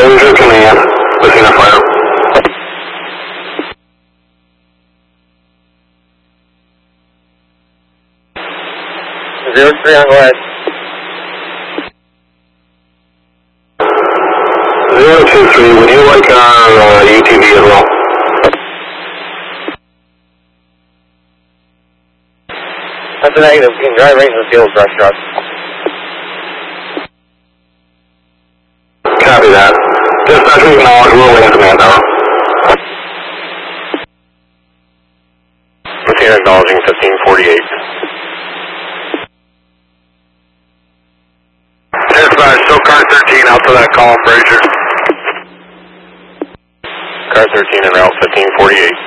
Ranger Command, Messina Fire. 03 on, go ahead. 023, would you like our UTV as well? That's a negative. You can drive right in the field, brush truck. Copy that. Dispatch, we acknowledge we're away at command tower. Messina acknowledging 1548. Dispatch, show car 13 out for that call, Frazier. Car 13 en route 1548.